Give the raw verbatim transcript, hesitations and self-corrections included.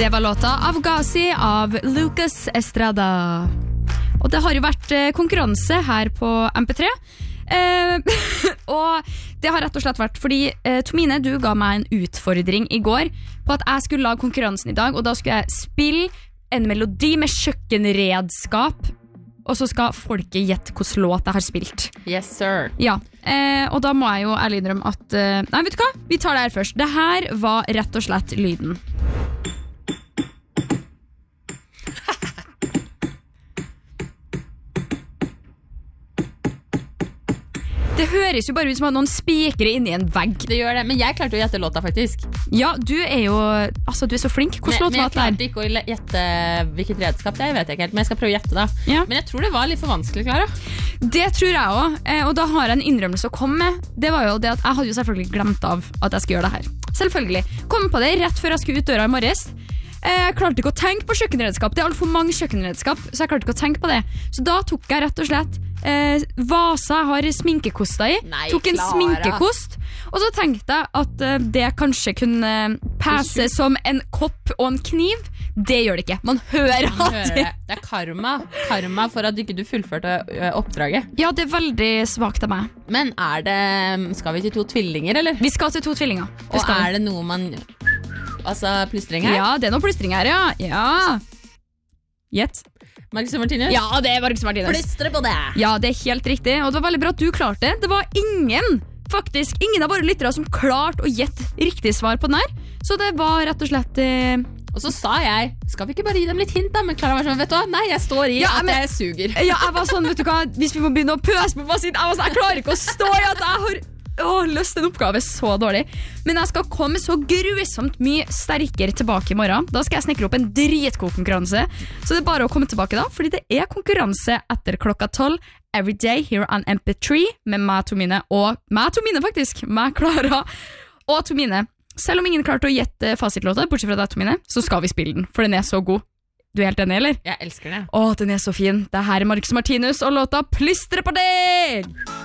Det var låta Avgazi av Lucas Estrada. Og det har jo vært konkurranse her på M P tre. Eh, og det har rett og slett vært fordi eh, Tomine, du ga meg en utfordring i går på at jeg skulle lage konkurransen i dag, og da skulle jeg spille en melodi med kjøkkenredskap, og så skal folket gjette hvordan låt jeg har spilt. Yes, sir. Ja, eh, og da må jeg jo ærlig innrømme at eh, nei, vet du hva? Vi tar det her først. Det her var rett og slett lyden. Det høres jo bare ut som at noen spikere inni en vegg. Det gjør det, men jeg klarte å gjette låta faktisk. Ja, du er jo altså, du er så flink. Hvordan men, låt men var jeg det der? klarte ikke å gjette hvilket redskap det er, jeg vet ikke helt, men jeg skal prøve å gjette da. Ja. Men jeg tror det var litt for vanskelig, Klara. Det tror jeg også, eh, og da har jeg en innrømmelse å komme med. Det var jo det at jeg hadde jo selvfølgelig glemt av at jeg skulle gjøre det her. Selvfølgelig. Kom på det rett før jeg skulle ut døra i morges. Jeg klarte ikke å tenke på kjøkkenredskap. Det er alt for mange kjøkkenredskap, så jeg klarte ikke å tenke på det. Så da tok jeg rett og slett eh, vasa jeg har sminkekosta i. Nei, tok en Klara. sminkekost. Og så tenkte jeg at eh, det kanskje kunne passe som en kopp og en kniv. Det gjør det ikke. Man hører Man at hører det. Det er karma. Karma for at ikke du fullførte ø, oppdraget. Ja, det er veldig svagt av meg. Men er det, skal vi til to tvillinger, eller? Vi skal til to tvillinger. Det Og skal vi. er det noe man, altså plystring her? Ja, det er noe plystring her, ja. Ja. Gjett. Marcus og Martinus? Ja, det er Marcus Martinus. Plystre på det! Ja, det er helt riktig, og det var veldig bra at du klarte det. Det var ingen, faktisk, ingen av våre lyttere som klarte å gjette riktig svar på den her. Så det var rett og slett... Eh... Og så sa jeg, skal vi ikke bare gi dem litt hint da? Men Klara var sånn, vet du hva? Nei, jeg står i Ja, at men- jeg suger. Ja, jeg var sånn, vet du hva, hvis vi må begynne å pøse på fasit, jeg var sånn, jeg klarer ikke å stå i at jeg har å, løst en oppgave så dårlig. Men jeg skal komme så grusomt mye sterkere tilbake i morgen. Da skal jeg snekre opp en dritgod konkurranse. Så det er bare å komme tilbake da, fordi det er konkurranse etter klokka tolv. Every day here on M P tre med meg, Tomine, og meg, Tomine faktisk, meg, Klara og Tomine. Selv om ingen klarte å gjette fasitlåta, bortsett fra deg, Tomine, så skal vi spille den, for den er så god. Du er helt enig, eller? Jeg elsker det. Å, den er så fin. Det her er Marcus Martinus og låta Plystre på deg!